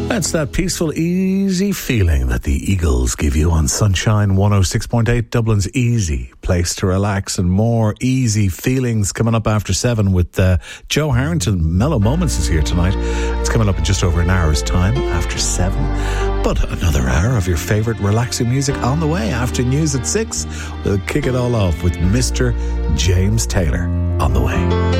That's that peaceful, easy feeling that the Eagles give you on Sunshine 106.8, Dublin's easy place to relax, and more easy feelings coming up after 7 with Joe Harrington. Mellow Moments is here tonight. It's coming up in just over an hour's time after 7. But another hour of your favourite relaxing music on the way after news at 6. We'll kick it all off with Mr. James Taylor on the way.